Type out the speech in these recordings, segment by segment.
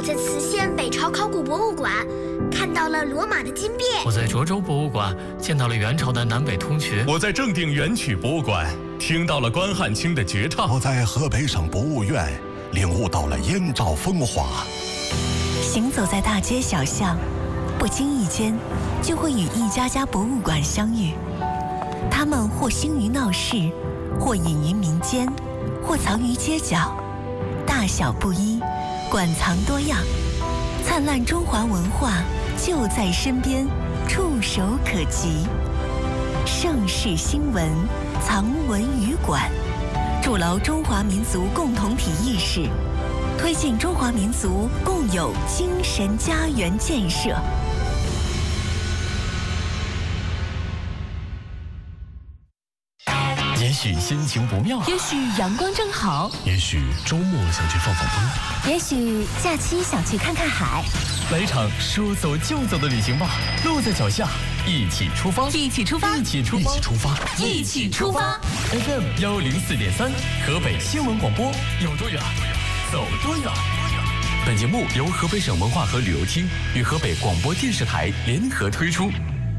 我在磁县北朝考古博物馆看到了罗马的金匾。 我在涿州博物馆见到了元朝的南北通衢。 我在正定元曲博物馆听到了关汉卿的绝唱。 我在河北省博物院领悟到了燕赵风华。 行走在大街小巷，不经意间就会与一家家博物馆相遇。他们或兴于闹市，或隐于民间，或藏于街角，大小不一，馆藏多样。灿烂中华文化就在身边，触手可及。盛世新闻藏文于馆，筑牢中华民族共同体意识，推进中华民族共有精神家园建设。 也许心情不妙， 也许阳光正好， 也许周末想去放放风， 也许假期想去看看海。 来一场说走就走的旅行吧，路在脚下，一起出发， 一起出发， 一起出发， 一起出发， 一起出发。 FM 104.3，河北新闻广播，有多远，走多远。本节目由河北省文化和旅游厅与河北广播电视台联合推出。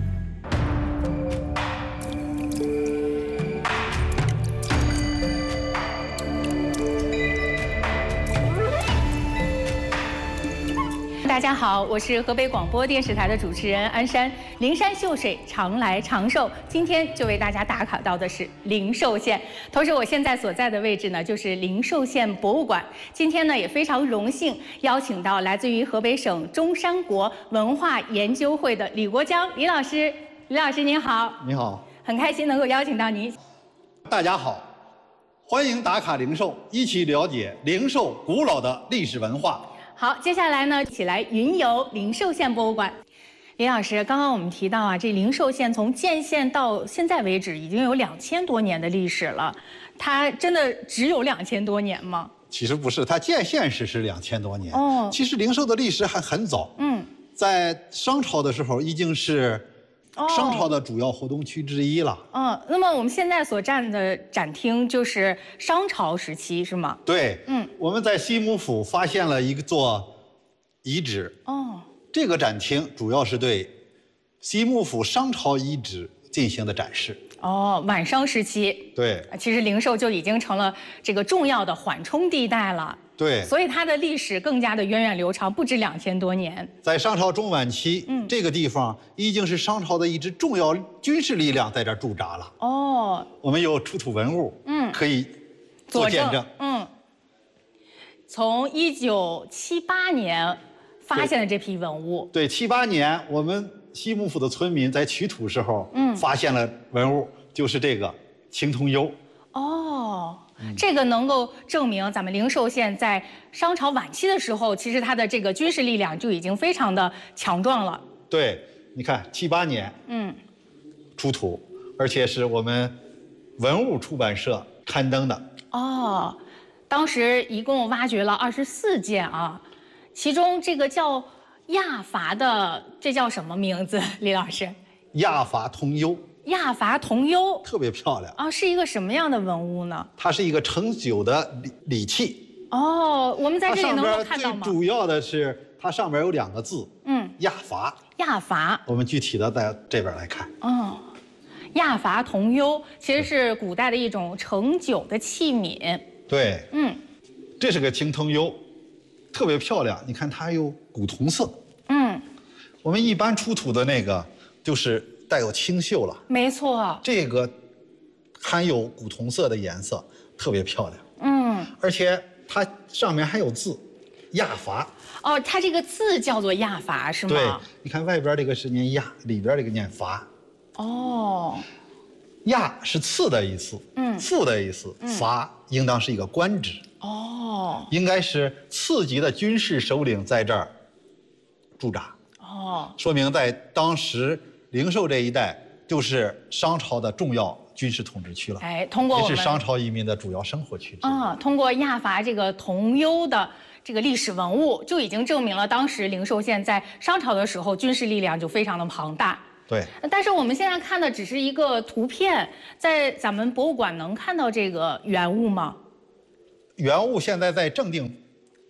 大家好，我是河北广播电视台的主持人安山。灵山秀水，常来长寿。今天就为大家打卡到的是灵寿县，同时我现在所在的位置呢，就是灵寿县博物馆。今天呢，也非常荣幸邀请到来自于河北省中山国文化研究会的李国江李老师。李老师您好。 你好。 很开心能够邀请到您。 大家好，欢迎打卡灵寿，一起了解灵寿古老的历史文化。 好，接下来呢，一起来云游灵寿县博物馆。李老师，刚刚我们提到啊，这灵寿县从建县到现在为止，已经有2000多年的历史了。它真的只有2000多年吗？ 其实不是，它建县时是2000多年。 哦， 其实灵寿的历史还很早。在商朝的时候已经是商朝的主要活动区之一了。 那么我们现在所站的展厅就是商朝时期，是吗？ 对。我们在西母府发现了一座遗址。这个展厅主要是对西母府商朝遗址进行的展示。 晚商时期。 对。 其实灵寿就已经成了这个重要的缓冲地带了。 对。 所以它的历史更加的源远流长，不止2000多年。 在商朝中晚期，这个地方已经是商朝的一支重要军事力量在这儿驻扎了。我们有出土文物，可以做见证。从 1978年发现的这批文物。 对，78年我们西母府的村民在取土时候，发现了文物，就是这个青铜釉。 这个能够证明咱们灵寿县在商朝晚期的时候，其实它的这个军事力量就已经非常的强壮了。 对，你看78年，出土，而且是我们文物出版社刊登的。 当时一共挖掘了24件啊，其中这个叫亚伐的，这叫什么名字？李老师？ 亚伐铜釉。 亚伐铜釉特别漂亮是一个什么样的文物呢？ 它是一个盛酒的礼器。 我们在这里能够看到吗？ 最主要的是它上面有2个字，亚伐。 亚伐。 我们具体的在这边来看。 亚伐铜釉其实是古代的一种盛酒的器皿。 对。这是个青铜釉，特别漂亮。你看它有古铜色。我们一般出土的那个就是带有青锈了。没错。这个含有古铜色的颜色，特别漂亮。而且它上面还有字，亚伐。 它这个字叫做亚伐是吗？ 对，你看外边这个是念亚，里边这个念伐。亚是赐的意思，赋的意思，伐应当是一个官职。应该是次级的军事首领在这儿驻扎。说明在当时灵寿这一带就是商朝的重要军事统治区了。通过也是商朝移民的主要生活区。 通过亚伐这个铜釉的这个历史文物，就已经证明了当时灵寿县在商朝的时候军事力量就非常的庞大。 对。 但是我们现在看的只是一个图片，在咱们博物馆能看到这个原物吗？ 原物现在在正定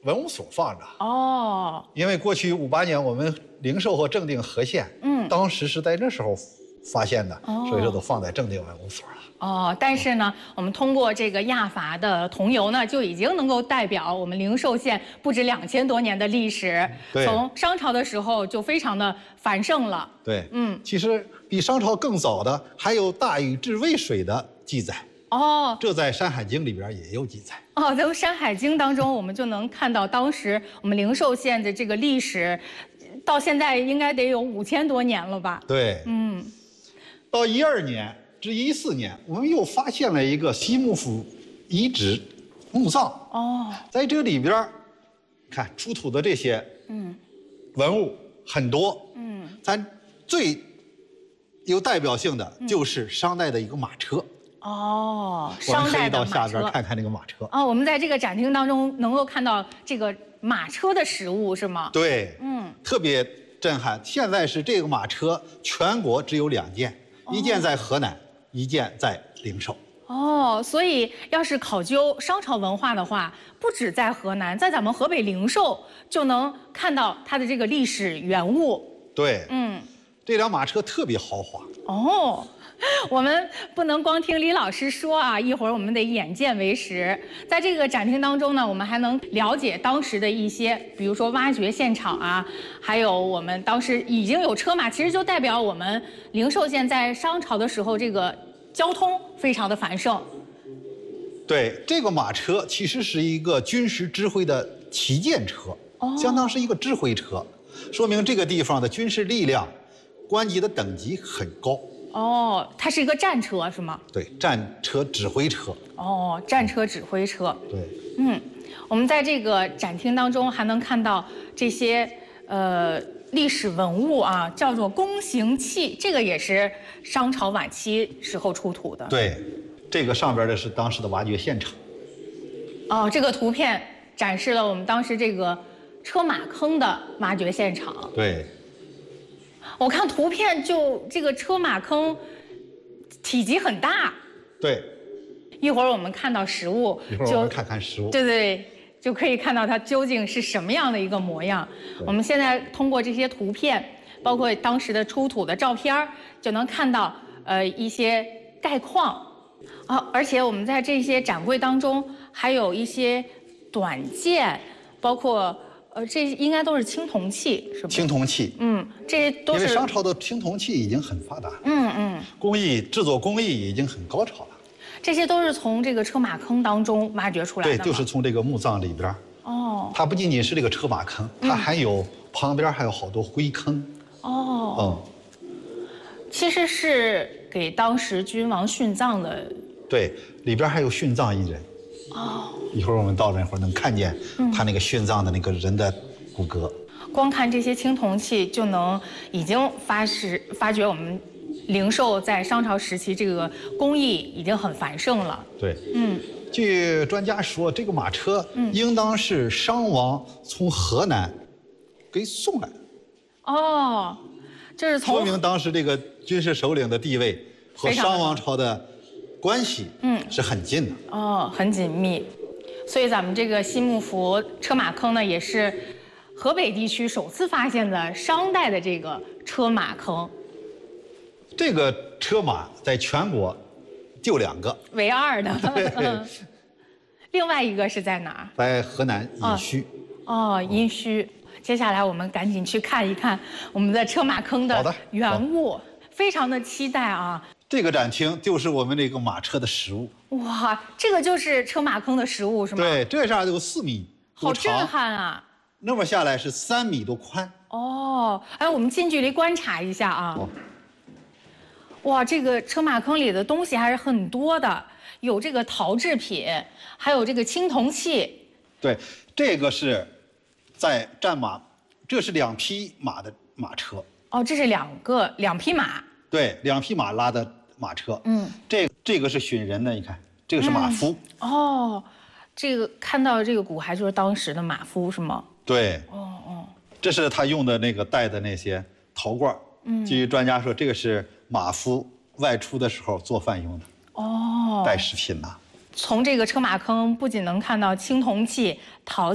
文物所放着。 哦， 因为过去58年我们灵寿和正定合县，当时是在那时候发现的，所以说都放在正定文物所了。 哦，但是呢，我们通过这个亚伐的桐油呢，就已经能够代表我们灵寿县不止2000多年的历史。 对， 从商朝的时候就非常的繁盛了。 对，其实比商朝更早的还有大禹治渭水的记载。哦，这在《山海经》里边也有记载。 哦，从《山海经》当中，我们就能看到当时我们灵寿县的这个历史，到现在应该得有5000多年了吧？ 对，到12年至14年，我们又发现了一个西幕府遗址墓葬。哦，在这里边，看出土的这些文物很多。咱最有代表性的就是商代的一个马车。哦，商代的马车。我们可以到下边看看这个马车。 哦，我们在这个展厅当中能够看到这个马车的实物是吗？ 对，特别震撼。现在是这个马车全国只有2件，一件在河南，一件在灵寿。 哦，所以要是考究商朝文化的话，不止在河南，在咱们河北灵寿就能看到它的这个历史原物。 对，这辆马车特别豪华。 哦。我们不能光听李老师说啊，一会儿我们得眼见为实。在这个展厅当中呢，我们还能了解当时的一些，比如说挖掘现场啊，还有我们当时已经有车马，其实就代表我们灵寿县在商朝的时候这个交通非常的繁盛。 对，这个马车其实是一个军事指挥的旗舰车，相当是一个指挥车，说明这个地方的军事力量、官级的等级很高。 哦，它是一个战车是吗？ 对，战车指挥车。 哦，战车指挥车。 对， 我们在这个展厅当中还能看到这些历史文物啊，叫做弓形器，这个也是商朝晚期时候出土的。 对，这个上边的是当时的挖掘现场。 哦，这个图片展示了我们当时这个车马坑的挖掘现场。 对。 我看图片就这个车马坑体积很大。 对， 一会儿我们看到实物， 一会儿我们看看实物。 对，就可以看到它究竟是什么样的一个模样。我们现在通过这些图片，包括当时的出土的照片，就能看到一些概况。而且我们在这些展柜当中还有一些短剑，包括。这应该都是青铜器，是吧？ 青铜器， 这些都是因为商朝的青铜器已经很发达，制作工艺已经很高超了。 这些都是从这个车马坑当中挖掘出来的。 对，就是从这个墓葬里边。哦，它不仅仅是这个车马坑，它还有旁边还有好多灰坑。哦， 其实是给当时君王殉葬的。 对，里边还有殉葬一人。哦，一会儿我们到那会儿能看见他那个殉葬的那个人的骨骼。 光看这些青铜器就能已经发觉我们灵寿在商朝时期这个工艺已经很繁盛了。 对，据专家说，这个马车应当是商王从河南给送来的。哦， 这是说明当时这个军事首领的地位和商王朝的关系是很近的很紧密，所以咱们这个西幕府车马坑呢，也是河北地区首次发现的商代的这个车马坑。 这个车马在全国就2个， 唯2的。另外一个是在哪儿？ 在河南殷墟。 殷墟。接下来我们赶紧去看一看我们的车马坑的原物，非常的期待啊。 这个展厅就是我们这个马车的实物。 哇，这个就是车马坑的实物是吗？ 对，这上有4米多长， 好震撼啊！ 那么下来是3米多宽。 我们近距离观察一下啊。哇，这个车马坑里的东西还是很多的，有这个陶制品，还有这个青铜器。 对，这个是在战马，这是2匹马的马车。 这是2匹马。 对，2匹马拉的马车。这个是驯人的，你看，这个是马夫。 这个看到这个骨骸就是当时的马夫是吗？ 对。这是他用的那个带的那些陶罐。据专家说，这个是马夫外出的时候做饭用的。带食品呐。 从这个车马坑不仅能看到青铜器、陶